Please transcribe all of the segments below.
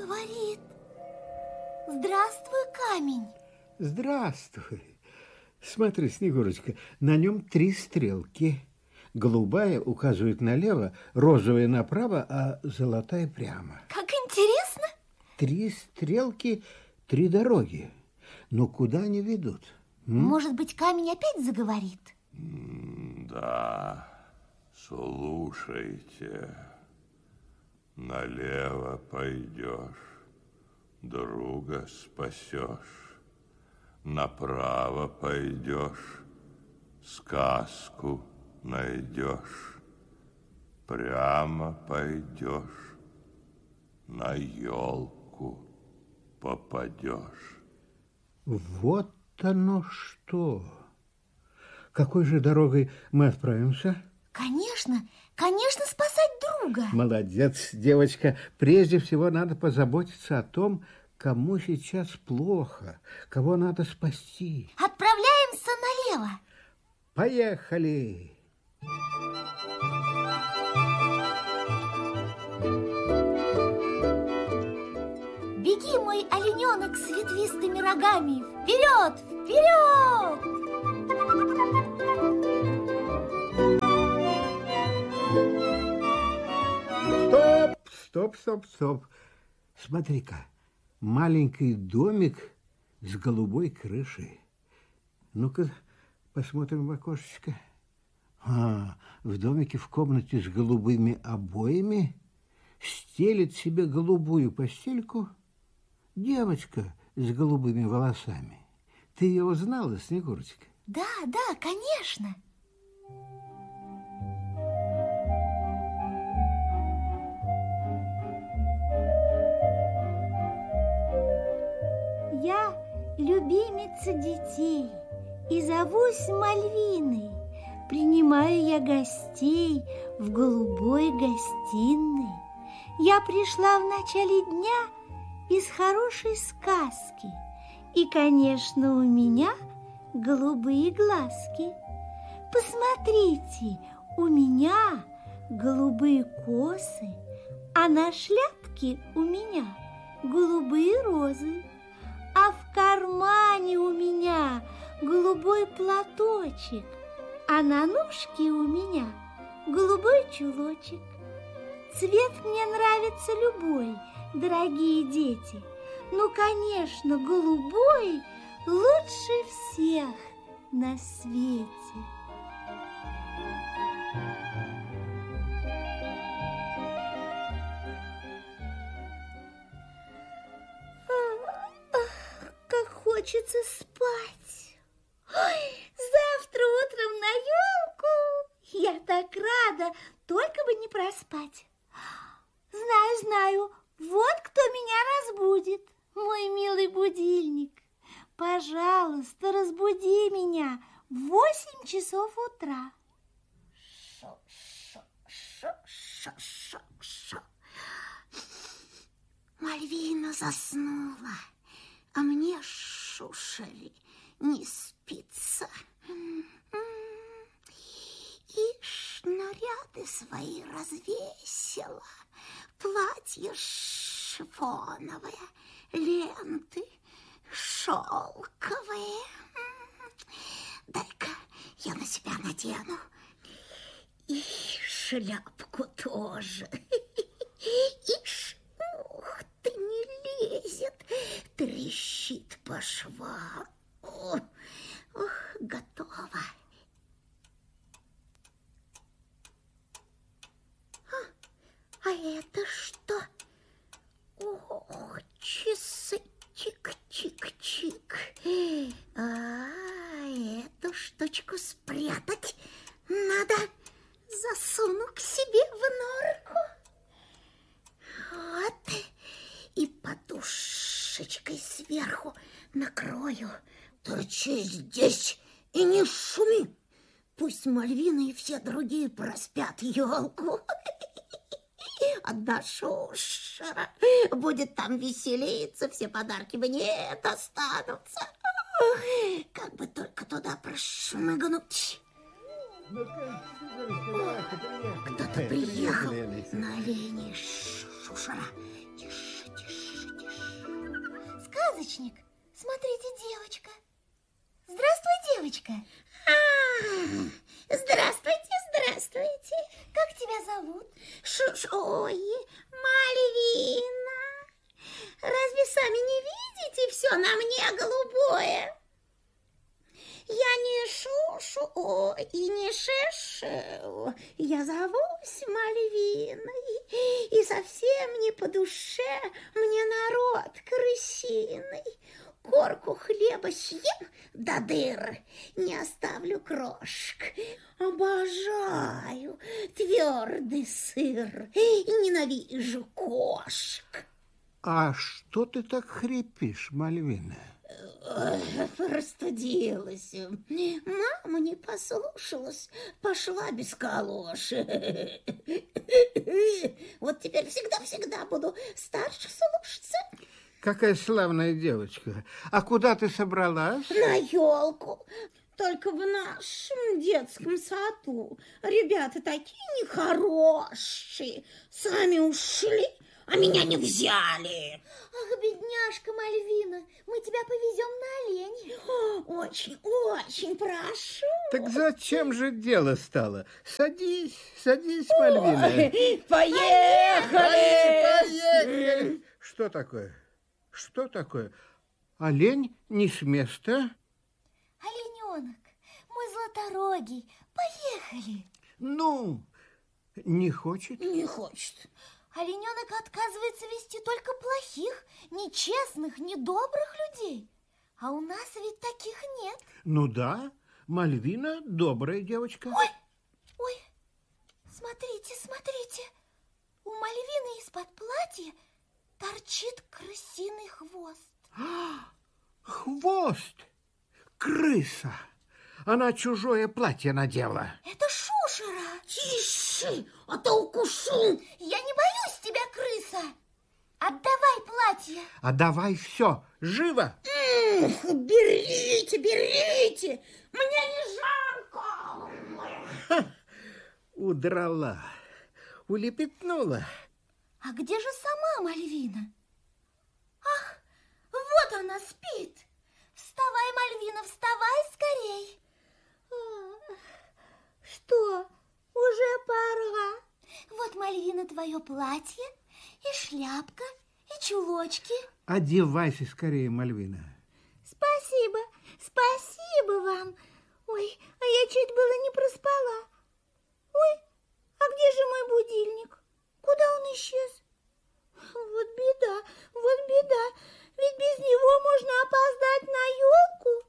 говорит. Здравствуй, камень. Здравствуй. Смотри, Снегурочка, на нем 3 стрелки. Голубая указывает налево, розовая направо, а золотая прямо. Как интересно. 3 стрелки, 3 дороги. Но куда они ведут? Может быть, камень опять заговорит? Да, слушайте. Налево пойдешь, друга спасешь. Направо пойдешь, сказку найдешь. Прямо пойдешь, на елку попадешь. Вот оно что. Какой же дорогой мы отправимся? Конечно, спасать друга. Молодец, девочка. Прежде всего надо позаботиться о том, кому сейчас плохо, кого надо спасти. Отправляемся налево. Поехали! Беги, мой олененок с ветвистыми рогами. Вперед, вперед! Стоп. Смотри-ка, маленький домик с голубой крышей. Ну-ка, посмотрим в окошечко. В домике в комнате с голубыми обоями стелит себе голубую постельку девочка с голубыми волосами. Ты ее узнала, Снегурочка? Да, конечно. Я любимица детей и зовусь Мальвиной. Принимаю я гостей в голубой гостиной. Я пришла в начале дня из хорошей сказки. И, конечно, у меня голубые глазки. Посмотрите, у меня голубые косы, а на шляпке у меня голубые розы. А в кармане у меня голубой платочек, а на ножке у меня голубой чулочек. Цвет мне нравится любой, дорогие дети. Ну, конечно, голубой лучше всех на свете. Как хочется спать. Ой, завтра утром на елку. Я так рада, только бы не проспать. Знаю, вот кто меня разбудит. Мой милый будильник. Пожалуйста, разбуди меня в 8 часов утра. Шо. Мальвина заснула, а мне, шушере, не спится. Ишь, наряды свои развесила, платье шифоновое, ленты шелковые. Дай-ка я на себя надену. И шляпку тоже. Ишь, ух ты, не лезет, трещит по швам. Ох, готово. А это что? Ох, часы, чик-чик-чик. Эту штучку спрятать надо. Засуну к себе в норку. Вот. И подушечкой сверху накрою. Торчи здесь и не шуми. Пусть Мальвина и все другие проспят елку. Одна шушера будет там веселиться, все подарки мне достанутся. Как бы только туда прошмыгнуть. Кто-то приехал на оленей, шушера. Тише. сказочник. Смотрите, девочка. Здравствуй, девочка. Здравствуйте, здравствуйте. Как тебя зовут? Ой, Мальвина. Разве сами не видите, все на мне голубое? Я не Шушу и не Шешу, я зовусь Мальвиной, и совсем не по душе мне народ крысиный. Корку хлеба съем до дыр, не оставлю крошек. Обожаю твердый сыр и ненавижу кошек. А что ты так хрипишь, Мальвина? Простудилась. Мама не послушалась, пошла без калоши. Вот теперь всегда буду старше слушаться. Какая славная девочка. А куда ты собралась? На елку. Только в нашем детском саду ребята такие нехорошие. Сами ушли, а меня не взяли. Ах, бедняжка Мальвина, мы тебя повезем на оленя. Очень прошу. Так зачем же дело стало? Садись, Мальвина. Поехали! Что такое? Олень не с места? Олененок, мой златорогий, поехали. Ну, не хочет? Не хочет. Олененок отказывается вести только плохих, нечестных, недобрых людей. А у нас ведь таких нет. Ну да, Мальвина добрая девочка. Ой, смотрите. У Мальвины из-под платья торчит крысиный хвост. Хвост! Крыса! Она чужое платье надела. Это Шушера. Тише, а то укушу. Я не боюсь тебя, крыса. Отдавай платье. А давай все, живо! Берите, мне не жарко. Удрала, улепетнула. А где же сама Мальвина? Ах, вот она спит. Вставай, Мальвина, вставай скорей. Что, уже пора? Вот, Мальвина, твое платье и шляпка, и чулочки. Одевайся скорее, Мальвина. Спасибо вам. Ой, а я чуть было не проспала. Ой, а где же мой будильник? Куда он исчез? Вот беда. Ведь без него можно опоздать на елку.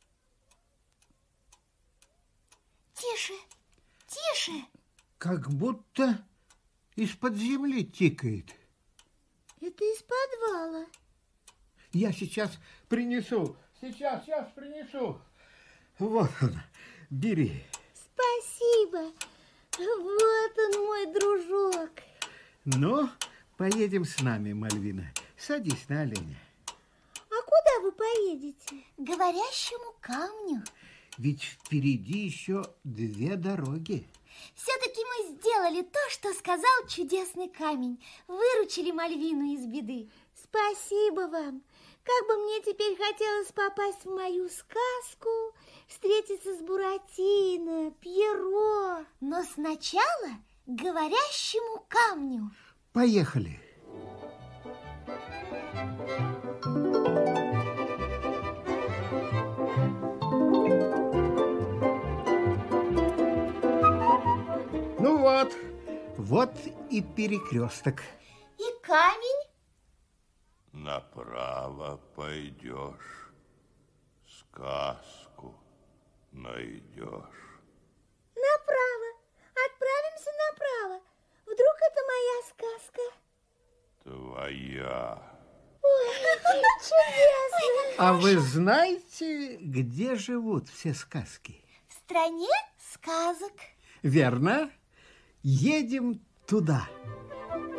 Тише. Как будто из-под земли тикает. Это из подвала. Я сейчас принесу. Сейчас принесу. Вот он, бери. Спасибо. Вот он, мой дружок. Ну, поедем с нами, Мальвина. Садись на оленя. А куда вы поедете? К говорящему камню. Ведь впереди еще 2 дороги. Все-таки мы сделали то, что сказал чудесный камень. Выручили Мальвину из беды. Спасибо вам. Как бы мне теперь хотелось попасть в мою сказку, встретиться с Буратино, Пьеро. Но сначала к говорящему камню. Поехали. Ну вот и перекресток. И камень? Направо пойдешь, сказку найдешь. Направо. Отправимся направо. Вдруг это моя сказка? Твоя. Ой, чудесно. А вы знаете, где живут все сказки? В стране сказок. Верно? Едем туда.